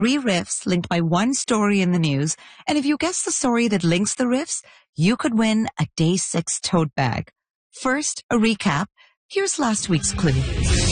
Three riffs linked by one story in the news, and if you guess the story that links the riffs, you could win a Day 6 tote bag. First, a recap. Here's last week's clue.